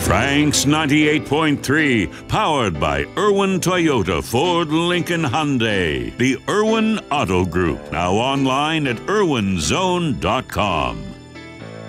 Frank's 98.3, powered by Irwin Toyota, Ford, Lincoln, Hyundai. The Irwin Auto Group, now online at irwinzone.com.